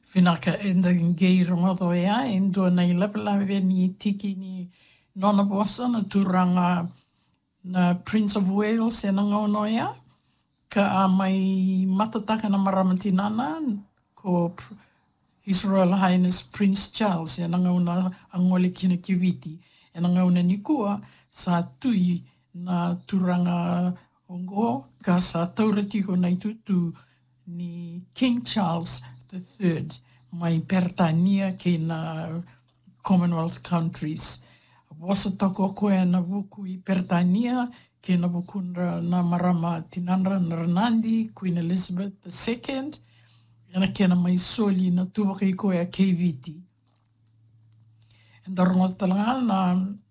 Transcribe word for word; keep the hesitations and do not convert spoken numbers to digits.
Whinaka enda ngei rongodo ea, endua nei lapalawe ni tiki ni Nona Bossa na turanga na Prince of Wales e na ngauno ea, ka a mai matataka na maramatinana ko His Royal Highness Prince Charles e na ngauna angole kina kiwiti, e na ngauna ni kua sa tui na turanga ongo ka sa tauratiko nei tutu ni King Charles the third, mai pertania ke na Commonwealth countries. Wasa toko koe na wuku i pertania ke na wuku na marama tinanra na Ranandi, Queen Elizabeth the second, ena ke na mai soli na tuwaka i koe a K V T. And the rongotalanga na